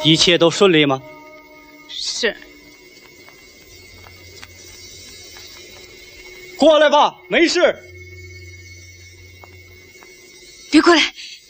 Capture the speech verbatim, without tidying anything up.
一切都顺利吗？ 是。 过来吧，没事。 别过来，